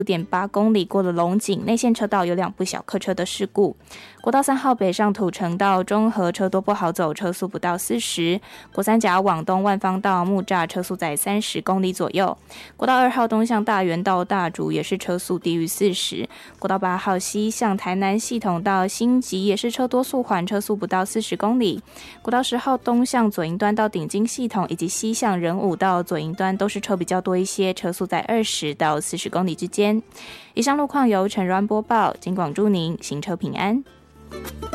5.8公里过了龙井，内线车道有2部小客车的事故。国道3号北上土城到中和车多不好走，车速不到40。国三甲往东万方到木栅车速在30公里左右。国道2号东向大园到大竹也是车速低于40。国道8号西向台南系统到新集也是车多速缓，车速不到40公里。国道10号东向左营端到顶金系统以及西向仁武到左营端都是车比较多一些，车速在20到40公里之间。以上路况由陈如安播报，警广祝您行车平安。